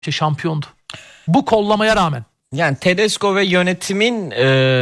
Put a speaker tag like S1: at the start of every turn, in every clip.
S1: şampiyondu. Bu kollamaya rağmen.
S2: Yani Tedesco ve yönetimin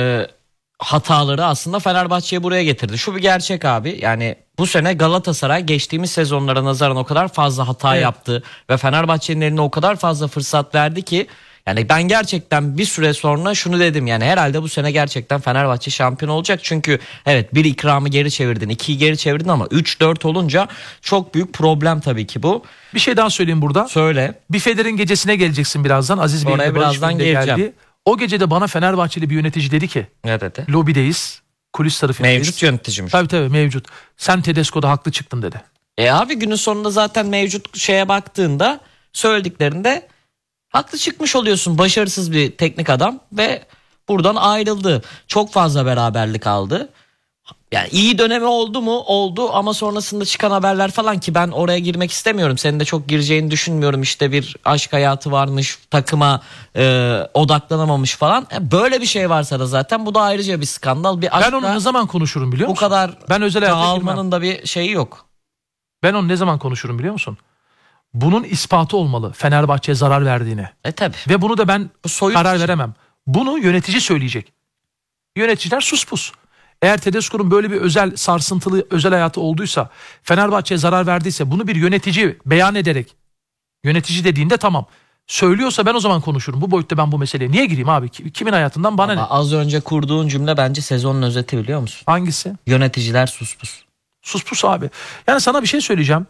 S2: hataları aslında Fenerbahçe'yi buraya getirdi. Şu bir gerçek abi. Yani bu sene Galatasaray geçtiğimiz sezonlara nazaran o kadar fazla hata yaptı ve Fenerbahçe'nin eline o kadar fazla fırsat verdi ki yani ben gerçekten bir süre sonra şunu dedim, yani herhalde bu sene gerçekten Fenerbahçe şampiyon olacak. Çünkü evet, bir ikramı geri çevirdin, 2'yi geri çevirdin ama 3-4 olunca çok büyük problem tabii ki bu.
S1: Bir şey daha söyleyeyim burada.
S2: Söyle.
S1: Bifeder'in gecesine geleceksin birazdan. Aziz Bey'in
S2: oraya birazdan geleceğim.
S1: Geldi. O gecede bana Fenerbahçeli bir yönetici dedi ki.
S2: Ne dedi?
S1: Lobideyiz. Kulis tarafındayız.
S2: Mevcut yöneticiymiş.
S1: Tabii mevcut. Sen Tedesco'da haklı çıktın dedi.
S2: Abi günün sonunda zaten mevcut şeye baktığında, söylediklerinde haklı çıkmış oluyorsun. Başarısız bir teknik adam ve buradan ayrıldı. Çok fazla beraberlik aldı. Yani iyi dönemi oldu mu? Oldu ama sonrasında çıkan haberler falan ki ben oraya girmek istemiyorum. Senin de çok gireceğini düşünmüyorum. İşte bir aşk hayatı varmış, takıma odaklanamamış falan. Böyle bir şey varsa da zaten bu da ayrıca bir skandal. Bir
S1: ben onu ne zaman konuşurum biliyor musun?
S2: Bu kadar
S1: ben özel hayata
S2: dağılmanın da bir şeyi yok.
S1: Ben onu ne zaman konuşurum biliyor musun? Bunun ispatı olmalı Fenerbahçe'ye zarar verdiğine.
S2: Tabii.
S1: Ve bunu da ben karar veremem. Bunu yönetici söyleyecek. Yöneticiler sus pus. Eğer Tedesco'nun böyle bir özel sarsıntılı özel hayatı olduysa, Fenerbahçe'ye zarar verdiyse bunu bir yönetici beyan ederek, yönetici dediğinde tamam söylüyorsa ben o zaman konuşurum. Bu boyutta ben bu meseleye niye gireyim abi? Kimin hayatından bana
S2: ama
S1: ne?
S2: Az önce kurduğun cümle bence sezonun özeti, biliyor musun?
S1: Hangisi?
S2: Yöneticiler sus pus.
S1: Sus pus abi. Yani sana bir şey söyleyeceğim.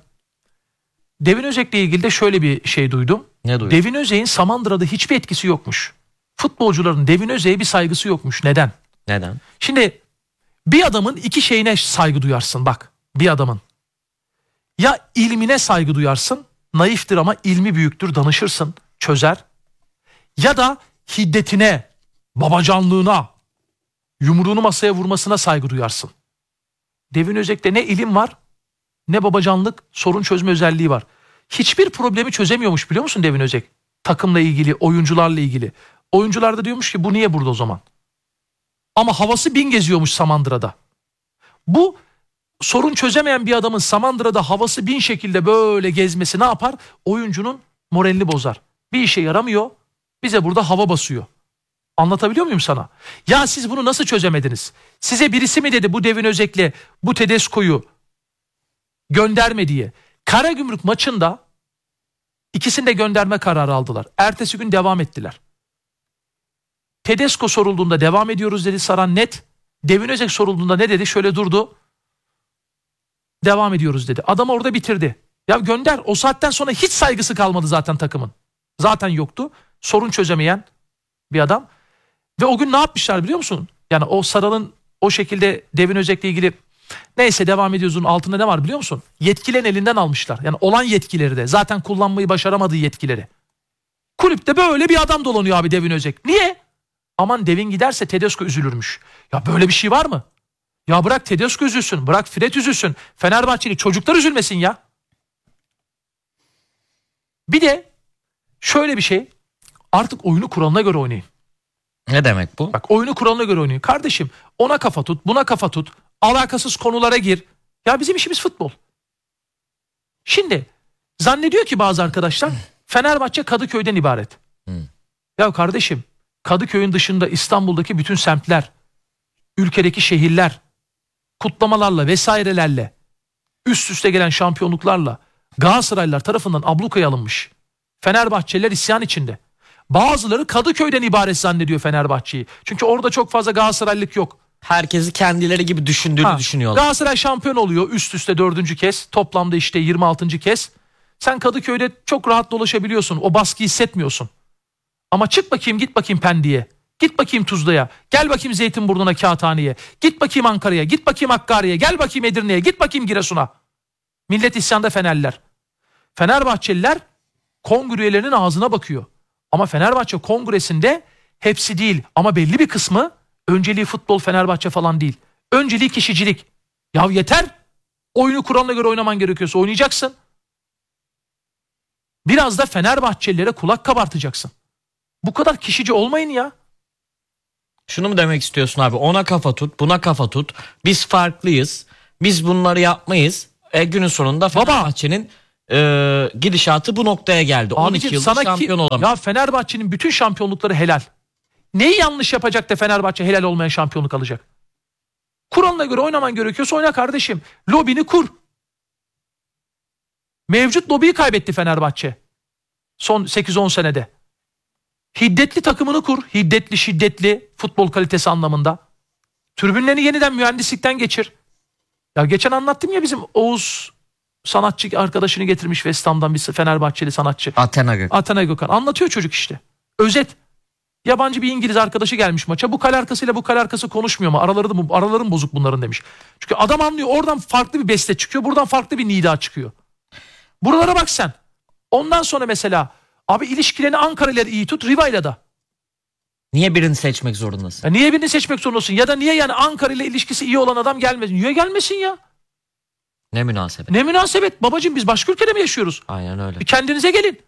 S1: Devin Özek'le ilgili de şöyle bir şey duydum.
S2: Ne duydun?
S1: Devin Özek'in Samandıra'da hiçbir etkisi yokmuş. Futbolcuların Devin Özek'e bir saygısı yokmuş. Neden?
S2: Neden?
S1: Şimdi bir adamın iki şeyine saygı duyarsın bak. Bir adamın. Ya ilmine saygı duyarsın. Naiftir ama ilmi büyüktür. Danışırsın. Çözer. Ya da hiddetine, babacanlığına, yumruğunu masaya vurmasına saygı duyarsın. Devin Özek'te ne ilim var, ne babacanlık, sorun çözme özelliği var. Hiçbir problemi çözemiyormuş biliyor musun Devin Özek? Takımla ilgili, oyuncularla ilgili. Oyuncular da diyormuş ki bu niye burada o zaman? Ama havası bin geziyormuş Samandıra'da. Bu sorun çözemeyen bir adamın Samandıra'da havası bin şekilde böyle gezmesi ne yapar? Oyuncunun moralini bozar. Bir işe yaramıyor. Bize burada hava basıyor. Anlatabiliyor muyum sana? Ya siz bunu nasıl çözemediniz? Size birisi mi dedi bu Devin Özek'le bu Tedesco'yu gönderme diye? Karagümrük maçında ikisini de gönderme kararı aldılar. Ertesi gün devam ettiler. Tedesco sorulduğunda devam ediyoruz dedi Saran net. Devin Özek sorulduğunda ne dedi? Şöyle durdu. Devam ediyoruz dedi. Adam orada bitirdi. Ya gönder. O saatten sonra hiç saygısı kalmadı zaten takımın. Zaten yoktu. Sorun çözemeyen bir adam. Ve o gün ne yapmışlar biliyor musun? Yani o Saral'ın o şekilde Devin Özek'le ilgili neyse devam ediyoruzun altında ne var biliyor musun? Yetkilerin elinden almışlar. Yani olan yetkileri de. Zaten kullanmayı başaramadığı yetkileri. Kulüpte böyle bir adam dolanıyor abi Devin Özek. Niye? Aman Devin giderse Tedesco üzülürmüş. Ya böyle bir şey var mı? Ya bırak Tedesco üzülsün. Bırak Fred üzülsün. Fenerbahçeli çocuklar üzülmesin ya. Bir de şöyle bir şey. Artık oyunu kuralına göre oynayın.
S2: Ne demek bu?
S1: Bak oyunu kuralına göre oynayın. Kardeşim ona kafa tut, buna kafa tut. Alakasız konulara gir. Ya bizim işimiz futbol. Şimdi zannediyor ki bazı arkadaşlar Fenerbahçe Kadıköy'den ibaret. Ya kardeşim Kadıköy'ün dışında İstanbul'daki bütün semtler, ülkedeki şehirler, kutlamalarla vesairelerle, üst üste gelen şampiyonluklarla Galatasaraylılar tarafından ablukaya alınmış. Fenerbahçeliler isyan içinde. Bazıları Kadıköy'den ibaret zannediyor Fenerbahçe'yi. Çünkü orada çok fazla Galatasaraylılık yok.
S2: Herkesi kendileri gibi düşündüğünü düşünüyorlar.
S1: Galatasaray şampiyon oluyor üst üste 4. kez. Toplamda işte 26. kez. Sen Kadıköy'de çok rahat dolaşabiliyorsun. O baskıyı hissetmiyorsun. Ama çık bakayım git bakayım Pendik'e. Git bakayım Tuzla'ya. Gel bakayım Zeytinburnu'na Kağıthane'ye. Git bakayım Ankara'ya. Git bakayım Hakkari'ye. Gel bakayım Edirne'ye. Git bakayım Giresun'a. Millet isyanda Fenerliler. Fenerbahçeliler kongre üyelerinin ağzına bakıyor. Ama Fenerbahçe kongresinde hepsi değil ama belli bir kısmı önceliği futbol Fenerbahçe falan değil. Önceliği kişicilik. Ya yeter. Oyunu kuralına göre oynaman gerekiyorsa oynayacaksın. Biraz da Fenerbahçelilere kulak kabartacaksın. Bu kadar kişici olmayın ya.
S2: Şunu mu demek istiyorsun abi? Ona kafa tut, buna kafa tut. Biz farklıyız. Biz bunları yapmayız. Günün sonunda Fenerbahçe'nin gidişatı bu noktaya geldi. 12
S1: Abicim,
S2: yıldır
S1: sana
S2: şampiyon olamıyor.
S1: ya Fenerbahçe'nin bütün şampiyonlukları helal. Neyi yanlış yapacak da Fenerbahçe helal olmayan şampiyonluk alacak? Kuralına göre oynaman gerekiyorsa oyna kardeşim. Lobini kur. Mevcut lobiyi kaybetti Fenerbahçe. Son 8-10 senede. Hiddetli takımını kur. Hiddetli, şiddetli futbol kalitesi anlamında. Tribünlerini yeniden mühendislikten geçir. Ya geçen anlattım ya, bizim Oğuz sanatçı arkadaşını getirmiş West Ham'dan, bir Fenerbahçeli sanatçı. Athena Gökhan. Anlatıyor çocuk işte. Özet. Yabancı bir İngiliz arkadaşı gelmiş maça. Bu kale arkasıyla bu kale arkası konuşmuyor mu? Aralarım bozuk bunların demiş. Çünkü adam anlıyor. Oradan farklı bir beste çıkıyor. Buradan farklı bir nida çıkıyor. Buralara bak sen. Ondan sonra mesela abi ilişkilerini Ankara ile iyi tut, Riva'yla da.
S2: Niye birini seçmek zorundasın?
S1: Ya niye birini seçmek zorundasın? Ya da niye yani Ankara ile ilişkisi iyi olan adam gelmesin? Niye gelmesin ya?
S2: Ne münasebet.
S1: Ne münasebet babacığım, biz başka ülkede mi yaşıyoruz?
S2: Aynen öyle.
S1: Bir kendinize gelin.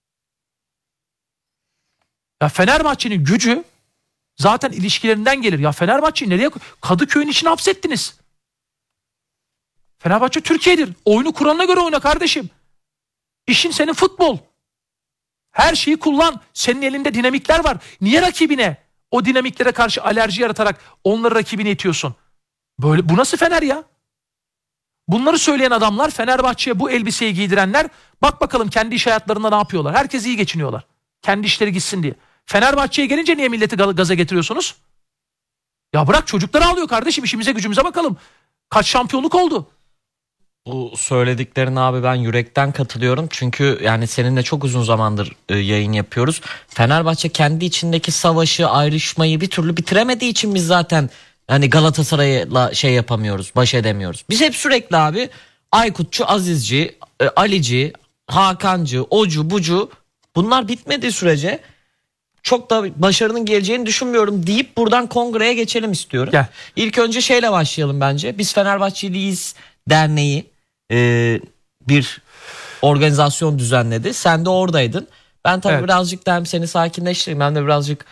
S1: Ya Fenerbahçe'nin gücü zaten ilişkilerinden gelir. Ya Fenerbahçe'yi nereye Kadıköy'ün içine hapsettiniz. Fenerbahçe Türkiye'dir. Oyunu kuralına göre oyna kardeşim. İşin senin futbol. Her şeyi kullan. Senin elinde dinamikler var. Niye rakibine o dinamiklere karşı alerji yaratarak onları rakibine itiyorsun? Böyle, bu nasıl Fener ya? Bunları söyleyen adamlar, Fenerbahçe'ye bu elbiseyi giydirenler, bak bakalım kendi iş hayatlarında ne yapıyorlar? Herkes iyi geçiniyorlar. Kendi işleri gitsin diye. Fenerbahçe'ye gelince niye milleti gaza getiriyorsunuz? Ya bırak, çocuklar ağlıyor kardeşim, işimize gücümüze bakalım. Kaç şampiyonluk oldu?
S2: Bu söylediklerine abi ben yürekten katılıyorum. Çünkü yani seninle çok uzun zamandır yayın yapıyoruz. Fenerbahçe kendi içindeki savaşı, ayrışmayı bir türlü bitiremediği için biz zaten hani Galatasaray'la şey yapamıyoruz, baş edemiyoruz. Biz hep sürekli abi Aykutçu, Azizci, Alici, Hakancı, Ocu, Bucu, bunlar bitmediği sürece çok da başarının geleceğini düşünmüyorum deyip buradan kongreye geçelim istiyorum.
S1: Gel.
S2: İlk önce şeyle başlayalım bence. Biz Fenerbahçeliyiz Derneği bir organizasyon düzenledi. Sen de oradaydın. Ben tabii birazcık da hem seni sakinleştireyim hem de birazcık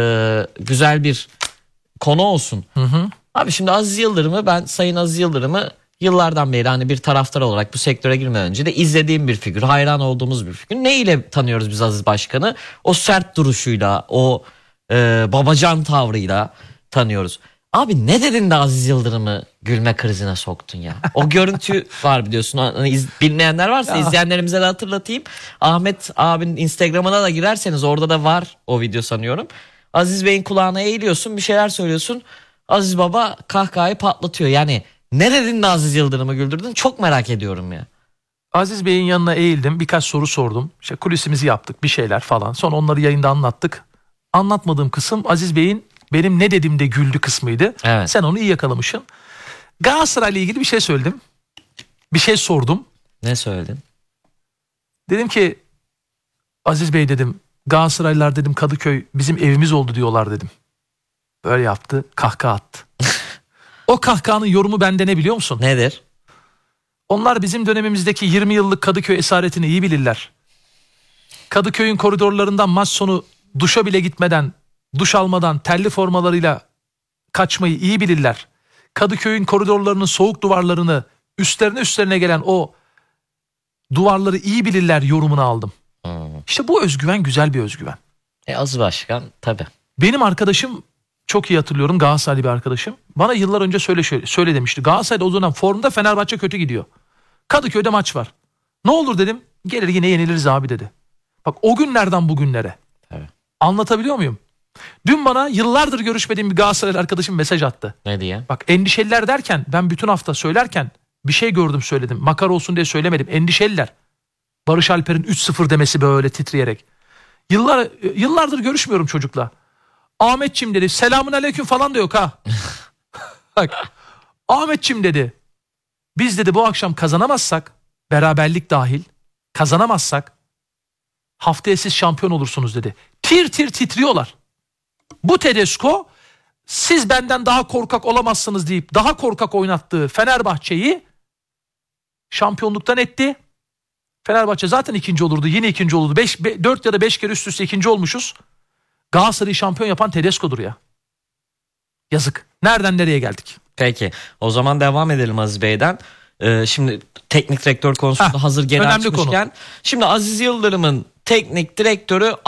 S2: güzel bir konu olsun.
S1: Hı.
S2: Abi şimdi Aziz Yıldırım'ı, ben Sayın Aziz Yıldırım'ı yıllardan beri hani bir taraftar olarak bu sektöre girmeden önce de izlediğim bir figür, hayran olduğumuz bir figür. Ne ile tanıyoruz biz Aziz Başkan'ı? O sert duruşuyla, o babacan tavrıyla tanıyoruz. Abi ne dedin de Aziz Yıldırım'ı gülme krizine soktun ya? O görüntü var biliyorsun. Hani bilmeyenler varsa izleyenlerimize de hatırlatayım. Ahmet abinin Instagram'ına da girerseniz orada da var o video sanıyorum. Aziz Bey'in kulağına eğiliyorsun, bir şeyler söylüyorsun. Aziz Baba kahkahayı patlatıyor. Yani ne dedin de Aziz Yıldırım'ı güldürdün? Çok merak ediyorum ya.
S1: Aziz Bey'in yanına eğildim. Birkaç soru sordum. İşte kulisimizi yaptık, bir şeyler falan. Sonra onları yayında anlattık. Anlatmadığım kısım Aziz Bey'in benim ne dedim de güldü kısmıydı.
S2: Evet.
S1: Sen onu iyi yakalamışsın. Galatasaray'la ilgili bir şey söyledim. Bir şey sordum.
S2: Ne söyledin?
S1: Dedim ki Aziz Bey dedim, Galatasaraylılar dedim Kadıköy bizim evimiz oldu diyorlar dedim. Böyle yaptı, kahkaha attı. O kahkahanın yorumu bende ne biliyor musun?
S2: Nedir?
S1: Onlar bizim dönemimizdeki 20 yıllık Kadıköy esaretini iyi bilirler. Kadıköy'ün koridorlarından maç sonu duşa bile gitmeden, duş almadan terli formalarıyla kaçmayı iyi bilirler. Kadıköy'ün koridorlarının soğuk duvarlarını, üstlerine gelen o duvarları iyi bilirler yorumunu aldım. İşte bu özgüven güzel bir özgüven.
S2: Aziz Başkan tabii.
S1: Benim arkadaşım, çok iyi hatırlıyorum, Galatasaraylı bir arkadaşım. Bana yıllar önce söyle demişti. Galatasaray'da o dönem formda, Fenerbahçe kötü gidiyor. Kadıköy'de maç var. Ne olur dedim. Gelir yine yeniliriz abi dedi. Bak o günlerden bugünlere.
S2: Evet.
S1: Anlatabiliyor muyum? Dün bana yıllardır görüşmediğim bir Galatasaraylı arkadaşım mesaj attı.
S2: Ne diye?
S1: Bak endişeliler derken ben bütün hafta söylerken bir şey gördüm söyledim. Makara olsun diye söylemedim. Endişeliler. Barış Alper'in 3-0 demesi böyle titreyerek. Yıllardır görüşmüyorum çocukla. Ahmetçim dedi. Selamun aleyküm falan da yok ha. Bak Ahmetçim dedi. Biz dedi bu akşam kazanamazsak, beraberlik dahil kazanamazsak haftaya siz şampiyon olursunuz dedi. Tir tir titriyorlar. Bu Tedesco siz benden daha korkak olamazsınız deyip daha korkak oynattığı Fenerbahçe'yi şampiyonluktan etti. Fenerbahçe zaten ikinci olurdu. Yine ikinci olurdu. 4 ya da 5 kere üst üste ikinci olmuşuz. Galatasaray'ı şampiyon yapan Tedesco'dur ya. Yazık. Nereden nereye geldik?
S2: Peki o zaman devam edelim Aziz Bey'den. Şimdi teknik direktör konusunda hazır genel
S1: önemli konu.
S2: çıkmışken. Şimdi Aziz Yıldırım'ın teknik direktörü